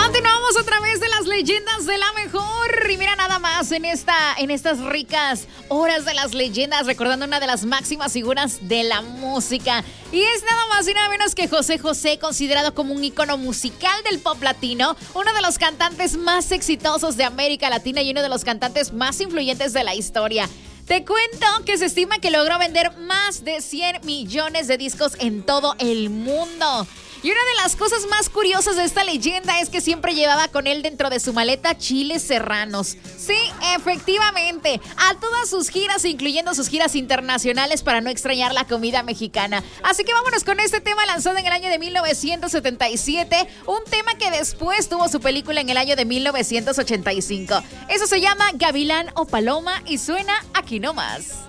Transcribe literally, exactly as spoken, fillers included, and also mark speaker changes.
Speaker 1: Continuamos a través de las leyendas de la mejor. Y mira nada más en esta, en estas ricas horas de las leyendas, recordando una de las máximas figuras de la música. Y es nada más y nada menos que José José, considerado como un ícono musical del pop latino, uno de los cantantes más exitosos de América Latina y uno de los cantantes más influyentes de la historia. Te cuento que se estima que logró vender más de cien millones de discos en todo el mundo. Y una de las cosas más curiosas de esta leyenda es que siempre llevaba con él dentro de su maleta chiles serranos. Sí, efectivamente, a todas sus giras, incluyendo sus giras internacionales para no extrañar la comida mexicana. Así que vámonos con este tema lanzado en el año de mil novecientos setenta y siete, un tema que después tuvo su película en el año de mil novecientos ochenta y cinco. Eso se llama Gavilán o Paloma y suena aquí nomás.